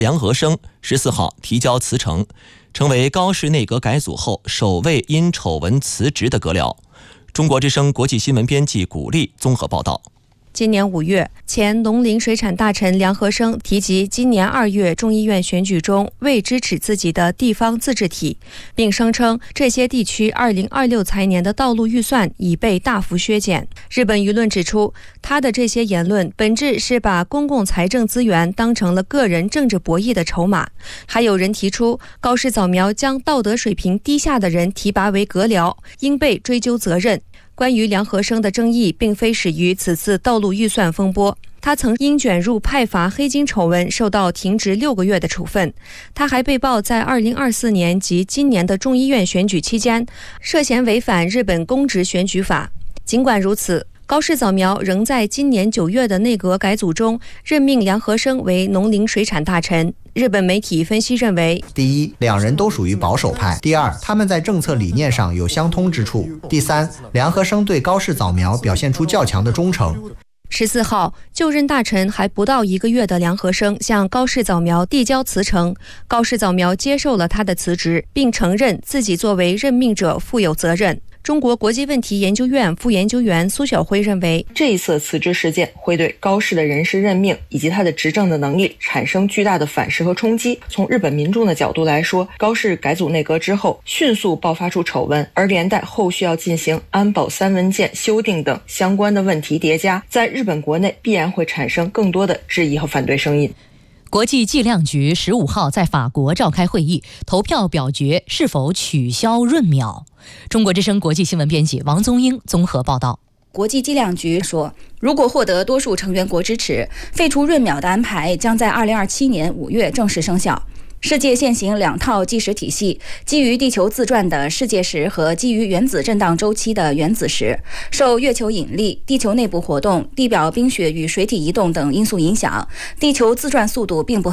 梁和生14号提交辞呈，成为高市内阁改组后首位因丑闻辞职的阁僚。中国之声国际新闻编辑古丽综合报道。 今年5月，前农林水产大臣梁和生提及今年2月众议院选举中未支持自己的地方自治体，并声称这些地区2026财年的道路预算已被大幅削减。日本舆论指出，他的这些言论本质是把公共财政资源当成了个人政治博弈的筹码。还有人提出，高市早苗将道德水平低下的人提拔为阁僚，应被追究责任。关于梁和生的争议并非始于此次道路预算风波，他曾因卷入派阀黑金丑闻受到停职6个月的处分。他还被曝在2024年及今年的众议院选举期间涉嫌违反日本公职选举法。尽管如此，高市早苗仍在今年9月的内阁改组中任命梁和生为农林水产大臣。日本媒体分析认为， 第一，两人都属于保守派；第二，他们在政策理念上有相通之处；第三，梁和生对高市早苗表现出较强的忠诚。 14号，就任大臣还不到1个月的梁和生向高市早苗递交辞呈，高市早苗接受了他的辞职，并承认自己作为任命者负有责任。中国国际问题研究院副研究员苏晓辉认为， 这一次辞职事件会对高市的人事任命以及他的执政的能力产生巨大的反噬和冲击。从日本民众的角度来说，高市改组内阁之后迅速爆发出丑闻，而连带后续要进行安保3文件修订等相关的问题叠加，在日本国内必然会产生更多的质疑和反对声音。 国际计量局15号在法国召开会议，投票表决是否取消润秒。中国之声国际新闻编辑王宗英综合报道。 国际计量局说，如果获得多数成员国支持，废除润秒的安排将在2027年5月正式生效。世界现行2套计时体系，基于地球自转的世界时和基于原子震荡周期的原子时，受月球引力、地球内部活动、地表冰雪与水体移动等因素影响，地球自转速度并不